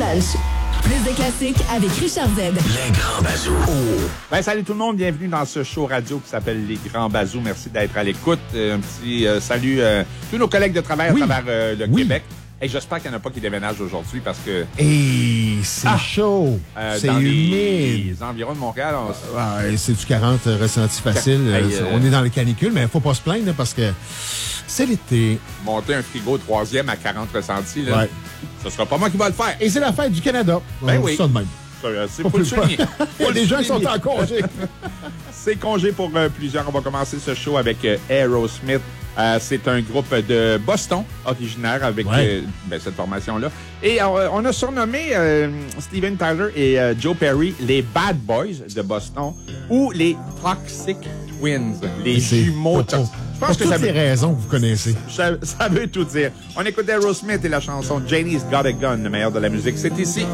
Lunch. Plus de classiques avec Richard Z. Les Grands Bazous. Ben, salut tout le monde, bienvenue dans ce show radio qui s'appelle Les Grands Bazous. Merci d'être à l'écoute. Un petit salut à tous nos collègues de travail à travers le Québec. Et j'espère qu'il n'y en a pas qui déménagent aujourd'hui parce que... Et c'est chaud, c'est dans humide. les environs de Montréal, c'est du 40 ressenti facile. On est dans les canicules, mais il ne faut pas se plaindre parce que c'est l'été. Monter un frigo 3e à 40 ressentis, là, ce sera pas moi qui va le faire. Et c'est la fête du Canada. Ben oui. Ça de même. C'est pour le souligner. Les gens sont en congé. C'est congé pour plusieurs. On va commencer ce show avec Aerosmith. C'est un groupe de Boston, originaire avec cette formation-là. Et on a surnommé Steven Tyler et Joe Perry les Bad Boys de Boston ou les Toxic Twins, les jumeaux toxiques. Je pense pour toutes les raisons que vous connaissez. Ça veut tout dire. On écoute Aerosmith et la chanson Janie's Got a Gun, le meilleur de la musique. C'est ici